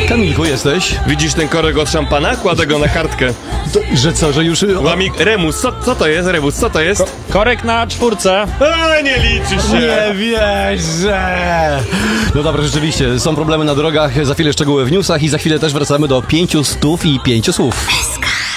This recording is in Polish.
Kamilku, jesteś? Widzisz ten korek od szampana? Kładę go na kartkę. Że co, że już... Łamik, Remus, co to jest, Remus, co to jest? Korek na 4. Nie liczy się. Nie wierzę! No dobra, rzeczywiście, są problemy na drogach, za chwilę szczegóły w newsach i za chwilę też wracamy do 500 i 5 słów.